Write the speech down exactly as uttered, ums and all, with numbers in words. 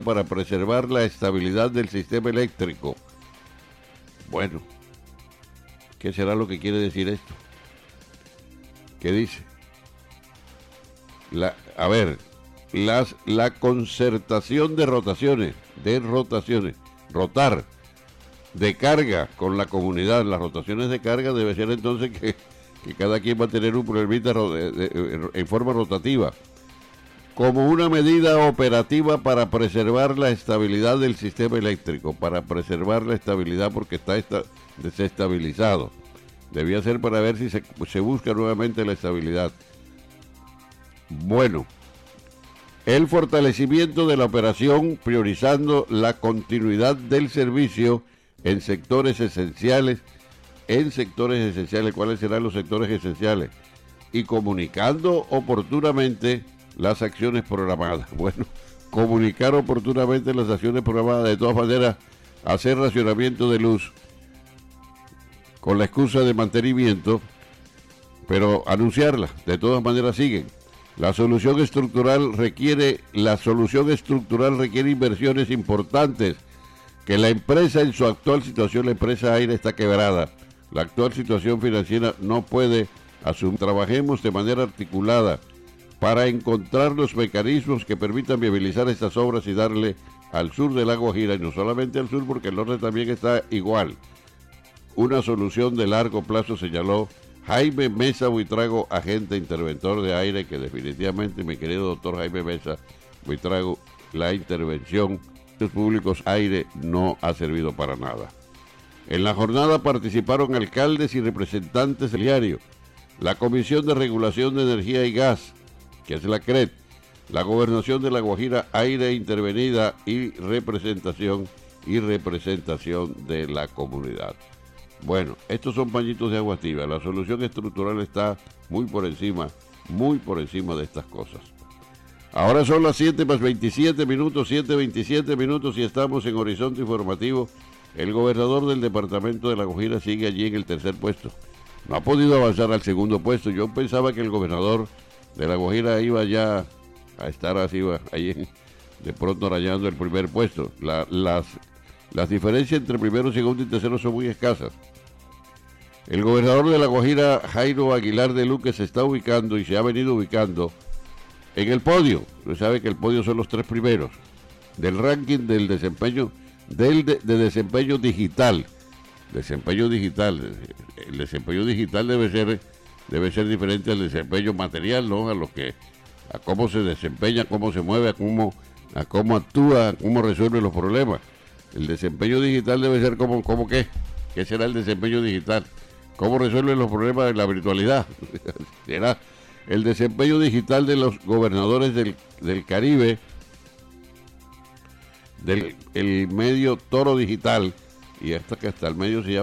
para preservar la estabilidad del sistema eléctrico. Bueno, ¿qué será lo que quiere decir esto? ¿Qué dice? La, a ver, las, la concertación de rotaciones, de rotaciones, rotar, de carga con la comunidad. Las rotaciones de carga debe ser entonces que, que cada quien va a tener un problemita de, de, de, en forma rotativa, como una medida operativa para preservar la estabilidad del sistema eléctrico, para preservar la estabilidad porque está esta, desestabilizado. Debía ser para ver si se, se busca nuevamente la estabilidad. Bueno, el fortalecimiento de la operación priorizando la continuidad del servicio en sectores esenciales, en sectores esenciales, ¿cuáles serán los sectores esenciales? Y comunicando oportunamente las acciones programadas. Bueno, comunicar oportunamente las acciones programadas, de todas maneras, hacer racionamiento de luz con la excusa de mantenimiento, pero anunciarla, de todas maneras siguen. La solución estructural requiere, la solución estructural requiere inversiones importantes, que la empresa en su actual situación, la empresa Aire está quebrada, la actual situación financiera no puede asumir. Trabajemos de manera articulada para encontrar los mecanismos que permitan viabilizar estas obras y darle al sur de La Guajira, y no solamente al sur porque el norte también está igual, una solución de largo plazo, señaló Jaime Mesa Buitrago, agente interventor de Aire, que definitivamente, mi querido doctor Jaime Mesa Buitrago, la intervención de los públicos Aire no ha servido para nada. En la jornada participaron alcaldes y representantes del diario, la Comisión de Regulación de Energía y Gas, que es la C R E T, la Gobernación de La Guajira, Aire intervenida y representación y representación de la comunidad. Bueno, estos son pañitos de agua tibia. La solución estructural está muy por encima, muy por encima de estas cosas. Ahora son las siete más veintisiete minutos, siete veintisiete minutos y estamos en Horizonte Informativo. El gobernador del departamento de La Guajira sigue allí en el tercer puesto. No ha podido avanzar al segundo puesto. Yo pensaba que el gobernador de La Guajira iba ya a estar así, ahí de pronto rayando el primer puesto. La, las, las diferencias entre primero, segundo y tercero son muy escasas. El gobernador de La Guajira, Jairo Aguilar de Luque, se está ubicando y se ha venido ubicando en el podio. Usted sabe que el podio son los tres primeros del ranking del desempeño del de, de desempeño digital. Desempeño digital. El desempeño digital debe ser debe ser diferente al desempeño material, ¿no? A lo que a cómo se desempeña, cómo se mueve, a cómo a cómo actúa, a cómo resuelve los problemas. El desempeño digital debe ser como como qué? ¿Qué será el desempeño digital? ¿Cómo resuelve los problemas de la virtualidad? Será el desempeño digital de los gobernadores del, del Caribe, del el medio Toro Digital, y hasta que hasta el medio se llama